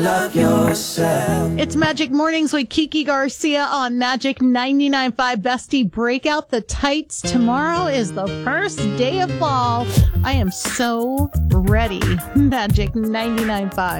Love yourself. It's Magic Mornings with Kiki Garcia on Magic 99.5. Bestie, break out the tights. Tomorrow is the first day of fall. I am so ready. Magic 99.5.